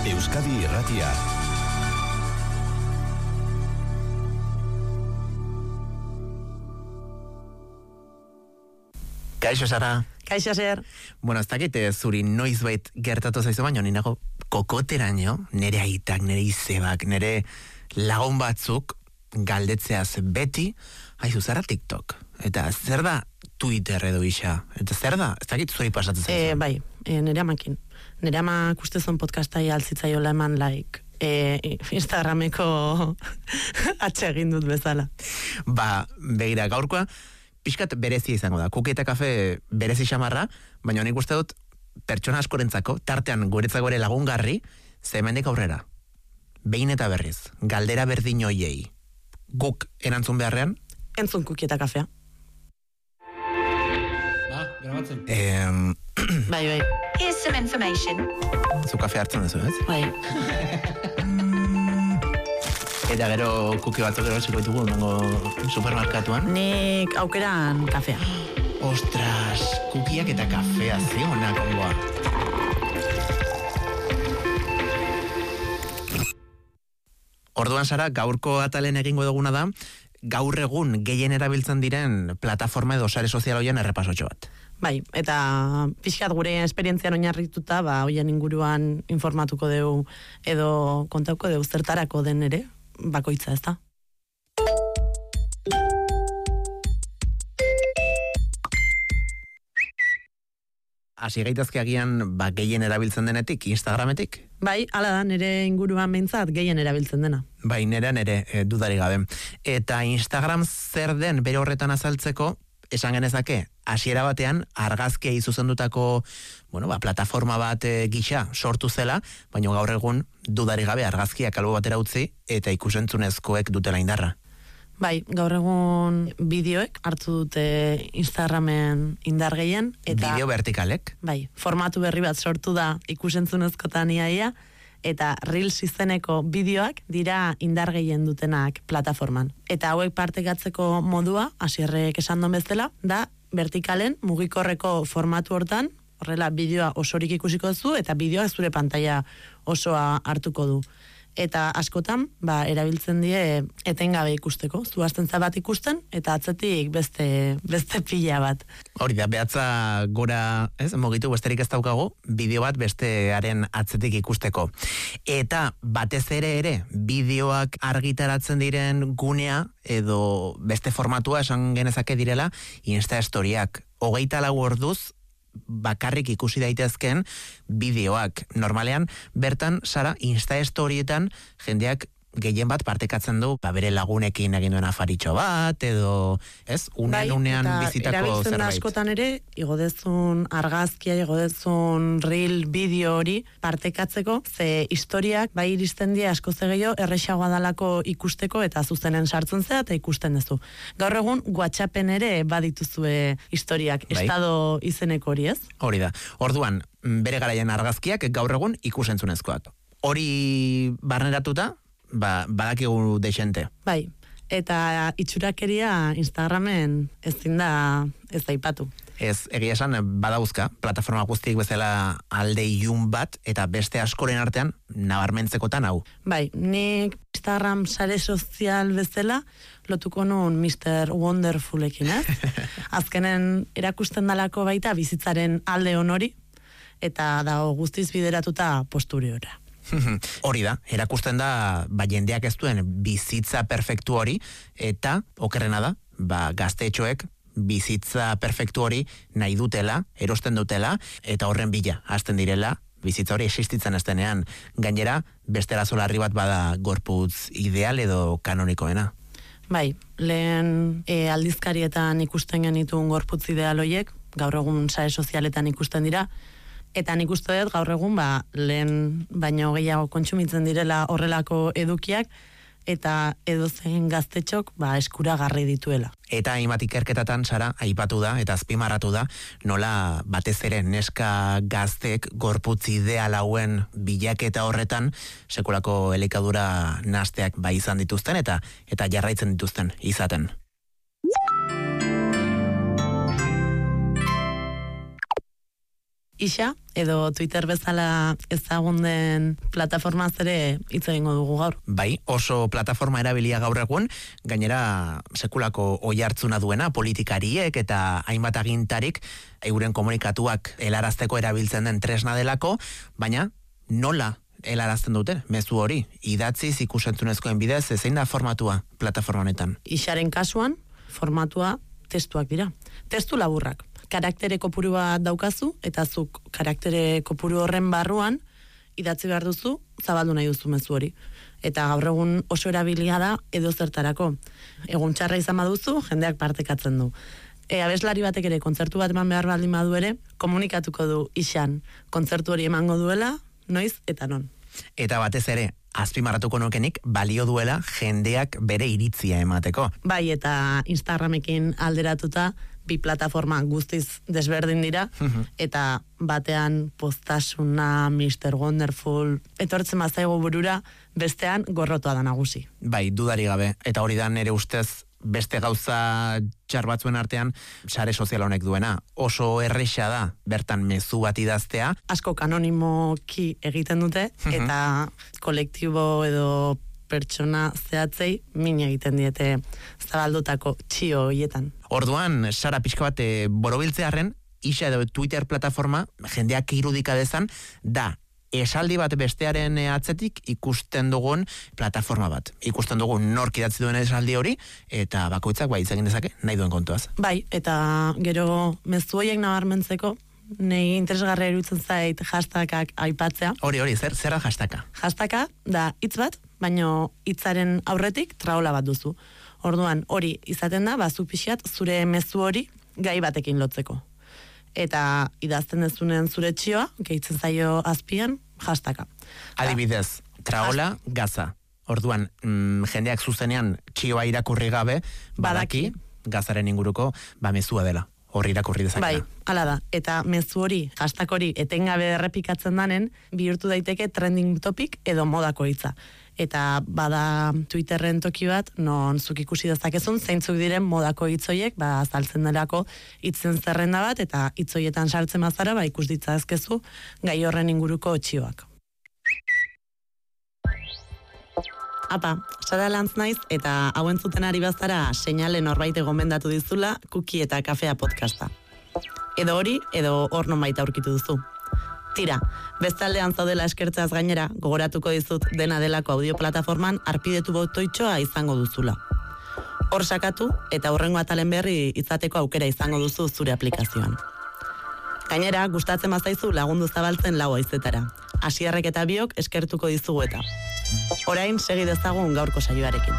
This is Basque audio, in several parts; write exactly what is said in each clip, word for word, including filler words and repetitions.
Euskadi Irratia. Kaixo, Sara. Kaixo, Zer. Bueno, ez dakit zuri noizbait gertatu zaizu baino, ninago kokoteraino, nire aitak, nire izebak, nire lagun batzuk galdetzeaz beti, haizu, zara TikTok. Eta zer da Twitter edo isa? Eta zer da? Ez dakit zuri pasatzen zaizu? E, bai, e, nire amakin. Nire amak ustezon podcastai altzitzaiola eman like e, Instagrameko atxe egin dut bezala. Ba, begira, gaurkoa, pixkat berezia izango da. Kuki eta kafe berezi xamarra, baina nik uste dut pertsona askorentzako, tartean guretzako ere lagungarri, zemendik aurrera. Behin eta berriz, galdera berdin hoiei. Guk erantzun beharrean? Entzun kuki eta kafea. Ba, grabatzen. Eh, bai, bai. Here's some information. Zu kafe hartzen duzu, ez? Bai. Eta gero kuki batzuk gero ziko ditugu nengo supermarkatuan. Nik aukeran kafea. Ostras, kukiak eta kafea zionak ongoa. Orduan, Sara, gaurko atalen egingo duguna da, gaur egun gehien erabiltzen diren plataforma edo sare sozial hoien errepasotxo bat. Bai, eta pixkat gure esperientzian oinarrituta, ba, hoien inguruan informatuko deu, edo kontauko deu zertarako den ere, bakoitza, ez da? Hasi gaitazke agian ba, gehien erabiltzen denetik, Instagrametik? Bai, hala da, nire inguruan behintzat gehien erabiltzen dena. Bai, nerean ere e, dudari gabe. Eta Instagram zer den bere horretan azaltzeko, esan genezake, hasiera batean argazkia izuzendutako, bueno, ba, plataforma bat e, gisa sortu zela, baina gaur egun dudari gabe argazkiak albo batera utzi eta ikusentzunezkoek dutela indarra. Bai, gaur egun bideoek hartu dute Instagramen indar gehien. Eta, bideo vertikalek? Bai, formatu berri bat sortu da ikusentzunezkotan iaia, eta Reels izeneko bideoak dira indar gehien dutenak plataforman. Eta hauek partekatzeko modua, hasierrek esan don bezala, da vertikalen mugikorreko formatu hortan, horrela bideoa osorik ikusiko duzu, eta bideoa zure pantaila osoa hartuko du. Eta askotan, ba, erabiltzen die etengabe ikusteko. Zu hasten bat ikusten, eta atzetik beste, beste pila bat. Hori da, behatza gora, ez, mogitu besterik ez daukagu, bideo bat bestearen atzetik ikusteko. Eta batez ere ere, bideoak argitaratzen diren gunea, edo beste formatua esan genezake direla, Insta Storyak. Hogeita lau orduz, bakarrik ikusi daitezken bideoak. Normalean, bertan, Sara, Insta Storietan jendeak gehien bat partekatzen du, ba, bere lagunekin egin duen afaritxo bat, edo, ez, unean bai, unean bizitako zerbait. Erabiltzen da askotan ere, igodezun argazkia, igodezun reel bideo hori partekatzeko, ze historiak, bai iristen die asko zegeio, errexagoa dalako ikusteko, eta zuzenen sartzen zea, eta ikusten duzu. Gaur egun, WhatsAppen ere badituzue historiak, bai, estado izeneko hori, ez? Hori da. Orduan, bere garaian argazkiak gaur egun ikusentzunezkoak. Hori barneratuta, ba, badakigu deixente. Bai, eta itxurakeria Instagramen ezin da ez aipatu. Ez, egia esan, badauzka, plataforma guztiek bezala alde ilun bat, eta beste askoren artean, nabarmentzekotan hau. Bai, nik Instagram sare sozial bezala, lotuko nun mister Wonderfulekin, ez? Azkenen erakusten dalako baita bizitzaren alde honori, eta dago guztiz bideratuta posturiora. Hori da, erakusten da, ba, jendeak ez duen bizitza perfektu hori, eta, okerrena da, ba, gaztetxoek bizitza perfektu hori nahi dutela, erosten dutela, eta horren bila, hasten direla, bizitza hori existitzen ez denean. Gainera, beste arazolarri bat bada gorputz ideal edo kanonikoena. Bai, lehen e, aldizkarietan ikusten genituen gorputz ideal hoiek, gaur egun sare sozialetan ikusten dira, eta nik uste dut gaur egun ba, lehen baino gehiago kontsumitzen direla horrelako edukiak, eta edozein gaztetxok ba, eskuragarri dituela. Eta hainbat ikerketatan, Sara, aipatu da, eta azpimarratu da, nola batez ere neska gaztek gorputz ideal hauen bilaketa horretan sekulako elikadura nasteak bai izan dituzten, eta eta jarraitzen dituzten izaten. Isa, edo Twitter bezala ezagun den plataformaz ere hitz egingo dugu gaur. Bai, oso plataforma erabilia gaur egun, gainera sekulako oihartzuna duena, politikariek eta hainbat agintarik euren komunikatuak helarazteko erabiltzen den tresna delako, baina nola helarazten dute, mezu hori, idatziz ikusentzunezkoen bidez, zein da formatua plataforma honetan? Isaren kasuan, formatua testuak dira. Testu laburrak. Karaktere kopuru bat daukazu, eta zuk karaktere kopuru horren barruan, idatzi behar duzu, zabaldu nahi duzu mezu hori. Eta gaur egun oso erabilia da edo zertarako. Egun txarra izan baduzu, jendeak partekatzen du. E, abeslari batek ere kontzertu bat eman behar baldin badu ere, komunikatuko du Isan kontzertu hori emango duela, noiz eta non. Eta batez ere, azpimarratuko nukenik, balio duela jendeak bere iritzia emateko. Bai, eta Instagramekin alderatuta, bi plataforma guztiz desberdin dira, eta batean postasuna, mister Wonderful, etortzen bazaigu burura, bestean gorrotoa da nagusi. Bai, dudari gabe, eta hori da nere ustez, beste gauza txar batzuen artean, sare sozial honek duena. Oso erresa da, bertan mezu bat idaztea. Asko kanonimoki egiten dute, eta kolektibo edo pertsona zehatzei min egiten diete zabaldutako txio hietan. Orduan, Sara pixka bat e, borobiltzearen, Isa edo Twitter plataforma, jendeak irudika dezan, da esaldi bat bestearen atzetik ikusten dugun plataforma bat. Ikusten dugun nork idatzi duen esaldi hori, eta bakoitzak bai egin dezake nahi duen kontuaz. Bai, eta gero mezu horiek nabarmentzeko, nei interesgarria iruditzen zait hashtagak aipatzea. Hori, hori, zer, zer da hashtagka? Hashtagka da hitz bat, baino hitzaren aurretik traola bat duzu. Orduan, hori izaten da, bazu pixiat, zure mezu hori gai batekin lotzeko. Eta idazten dezunen zure txioa, gehitzen zaio azpian, hashtagka. Adibidez, traola, gaza. Orduan, mm, jendeak zuzenean txioa irakurri gabe, badaki, gazaren inguruko, ba mezua dela. Horri irakurri dezakena. Bai, hala da. Eta mezu hori, hashtag hori, etengabe errepikatzen danen, bihurtu daiteke trending topic edo modako hitza. Eta bada Twitterren toki bat, non zuk ikusi dezakezun, zeintzuk diren modako hitzoiek, ba, azaltzen delako hitzen zerrenda bat, eta hitzoietan sartzen bazara, ba, ikus ditzazkezu gai horren inguruko txioak. Apa, Sara Lantz naiz, eta hauen zuten ari bazara seinale norbait gomendatu dizula Kuki eta Kafea podcasta. Edo hori, edo hor nonbait aurkitu duzu. Tira, bestaldean zaudela eskertzeaz gainera, gogoratuko dizut dena delako audioplataforman arpidetu botoitxoa izango duzula. Hor sakatu, eta hurrengo atalen berri izateko aukera izango duzu zure aplikazioan. Gainera, gustatzen bazaizu lagundu zabaltzen lau haizetara. Asierrek eta biok eskertuko dizugu eta. Orain, segi dezagun gaurko saioarekin.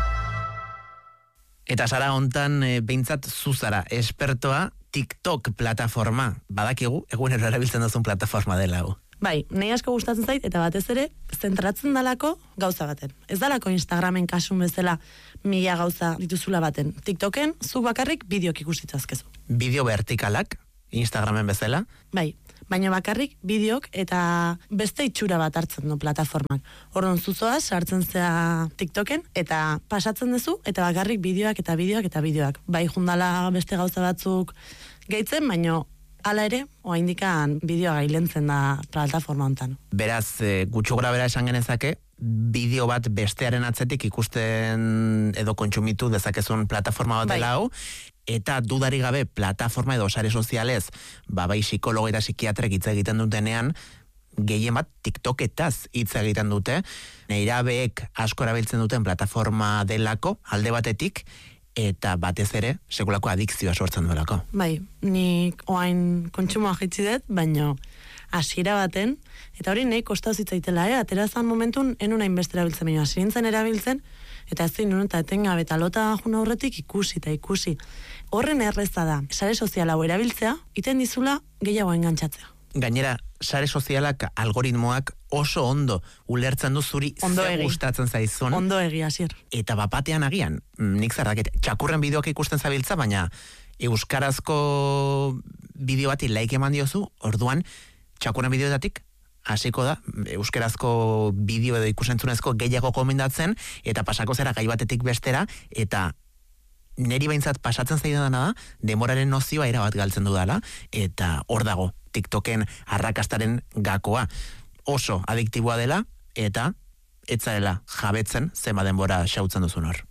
Eta Sara hontan e, behintzat zuzara, espertoa TikTok plataforma. Badakigu, egunero erabiltzen duzun plataforma dela hau. Bai, nahi asko gustatzen zait, eta batez ere, zentratzen dalako gauza baten. Ez dalako Instagramen kasun bezala mila gauza dituzula baten. TikToken, zuk bakarrik bideok ikusitzazkezu. Bideo vertikalak, Instagramen bezala? Bai, baina bakarrik bideok eta beste itxura bat hartzen du plataformak. Orduan zuzoaz, sartzen zea TikToken, eta pasatzen duzu, eta bakarrik bideoak eta bideoak eta bideoak. Bai, jundala beste gauza batzuk gehitzen, baino hala ere, oaindikan bideoa gailentzen da plataforma hontan. Beraz, e, gutxo gora bera esan genezake, bideo bat bestearen atzetik ikusten edo kontsumitu dezakezun plataforma bat dela hau, eta dudari gabe plataforma edo sare sozialez, ba, bai psikologo eta psikiatrek hitz egiten dutenean, gehien bat TikToketaz hitz egiten dute, neirabeek asko erabiltzen duten plataforma delako, alde batetik, eta batez ere, sekulako adikzioa sortzen duelako. Bai, nik oain kontsumoa jaitsi dut, baino hasiera baten, eta hori nahi kostau zitzaitela, eh? Aterazan momentun, enun hain beste erabiltzen, baina hasi nintzen erabiltzen, eta ez zin, eta etengabe, eta lota juna horretik ikusi eta ikusi. Horren erreza da, sare sozial hau erabiltzea, iten dizula gehiago engantzatzea. Gainera, sare sozialak, algoritmoak oso ondo ulertzen du zuri zer gustatzen zaizun. Ondo egi, Asier. Eta bapatean agian, nik zerraket, txakurren bideoak ikusten zabiltza, baina euskarazko bideo bati like eman diozu, orduan, txakurren bideoetatik, hasiko da, euskarazko bideo edo ikusentzunezko gehiago komendatzen, eta pasako zera gai batetik bestera, eta neri behintzat pasatzen zaidana da, demoraren nozioa erabat galtzen dudala, eta hor dago, TikToken arrakastaren gakoa. Oso adiktiboa dela, eta etzarela jabetzen zema denbora xautzen duzun hor.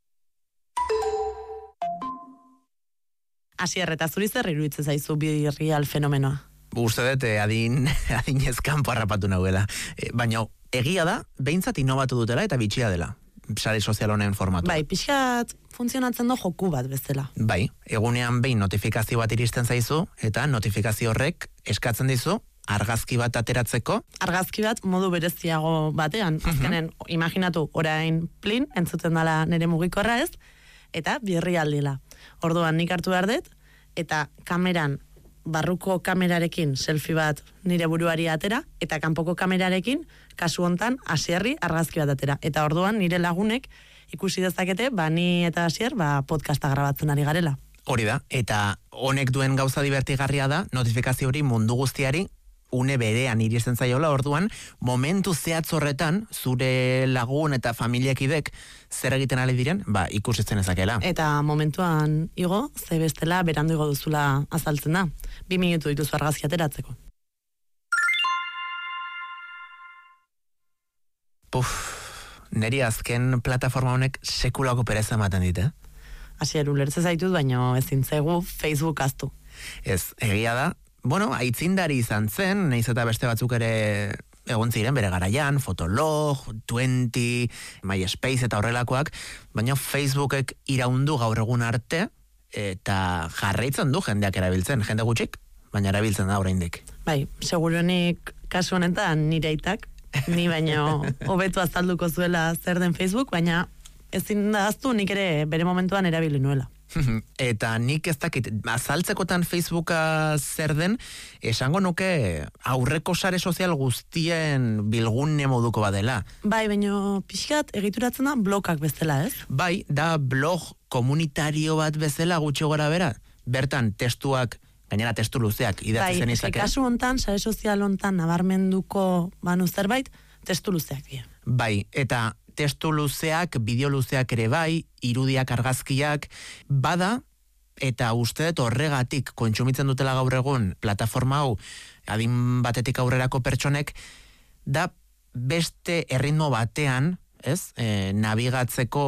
Asier, eta zuri zer iruditzen zaizu birrial fenomenoa? Uste dut, eh, adin, adinez kanpo harrapatu nahuela. Eh, baina egia da, behintzat inobatu dutela eta bitxia dela. Sare sozial honen formatu. Bai, pixkat funtzionatzen do joku bat bezala. Bai, egunean behin notifikazio bat iristen zaizu, eta notifikazio horrek eskatzen dizu, argazki bat ateratzeko. Argazki bat modu bereziago batean. Azkenen, imaginatu, orain plin, entzuten dala nere mugikorra ez, eta birri aldila. Orduan nik hartu behar dut, eta kameran, barruko kamerarekin selfie bat nire buruari atera, eta kanpoko kamerarekin, kasu hontan, Asierri argazki bat atera. Eta orduan nire lagunek ikusi dezakete, ba ni eta Asier, ba podcasta grabatzen ari garela. Hori da, eta honek duen gauza divertigarria da, notifikazio hori mundu guztiari, une berean iristen zaiola, orduan, momentu zehatz horretan, zure lagun eta familiakidek zer egiten ale diren, ba, ikusitzen ezakela. Eta momentuan igo, ze bestela berandu igo duzula azaltzen da. Bi minutu dituzu argazki ateratzeko. Puf, neri azken plataforma honek sekulako pereza ematen dit, eh? Asier, ulertze zaitut, baino ezin zaigu Facebook aztu. Ez, egia da, bueno, aitzindari izan zen, nahiz eta beste batzuk ere egon ziren bere garaian, Fotolog, twenty, MySpace eta horrelakoak, baina Facebookek iraundu gaur egun arte, eta jarraitzen du jendeak erabiltzen, jende gutxik, baina erabiltzen da oraindik. Bai, seguruenik kasu honetan nire aitak, ni baino hobeto azalduko zuela zer den Facebook, baina ezin da aztu nik ere bere momentuan erabili nuela. Eta nik ez dakit, azaltzekotan Facebooka zer den, esango nuke aurreko sare sozial guztien bilgune moduko badela. Bai, baina pixkat egituratzen da blokak bezala, ez? Bai, da blog komunitario bat bezala gutxi gora bera. Bertan testuak, gainera testu luzeak idatzi zen izake. Bai, kasu hontan, sare sozial hontan nabarmenduko banu zerbait, testu luzeak dira. Bai, eta testu luzeak, bideo luzeak ere bai, irudiak, argazkiak, bada, eta uste dut horregatik kontsumitzen dutela gaur egun plataforma hau, adin batetik aurrerako pertsonek, da beste erritmo batean, ez, e, nabigatzeko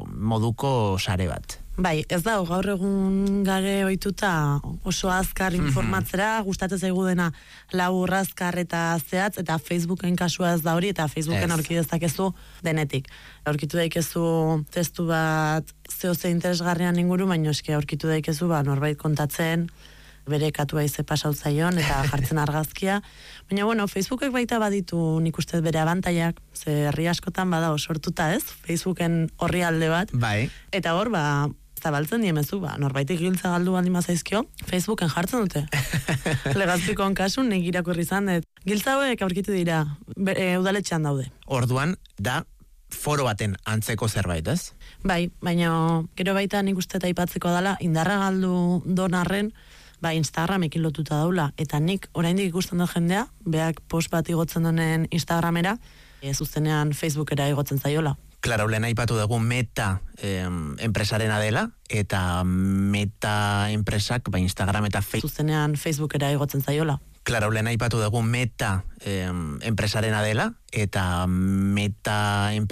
moduko sare bat. Bai, ez da, gaur egun gare ohituta oso azkar informatzera, gustatzen zaigu dena labur azkar eta zehatz, eta Facebooken kasua ez da hori, eta Facebooken aurki dezakezu denetik. Aurkitu daikezu testu bat zehose interesgarrian inguru, baina eske aurkitu daikezu ba, norbait kontatzen, bere katua ize pasautzaion, eta jartzen argazkia. Baina, bueno, Facebookek baita baditu nik uste bere abantaiak, ze herri askotan bada sortuta ez, Facebooken horri alde bat. Bai. Eta hor, ba, zabaltzen diemezu, ba, norbaitik giltza galdu baldin bazaizkio, Facebooken jartzen dute. Legazpikon kasun, nik irakurri izan, et giltza hauek aurkitu dira, be, e, udaletxean daude. Orduan, da foro baten antzeko zerbait, ez? Bai, baina gero baita nik uste eta aipatzeko dala, indarra galdu donarren, ba, Instagramekin lotuta daula, eta nik oraindik ikusten du jendea, beak post bat igotzen donen Instagramera, e, zuzenean Facebookera igotzen zaiola. Claro, lehen aipatu dugu Meta eh, enpresarena dela, eta Meta enpresak, ba Instagram eta Facebook... Zuzenean Facebookera igotzen zaiola. Claro, lehen aipatu dugu Meta eh, enpresarena dela, eta Meta enpresak...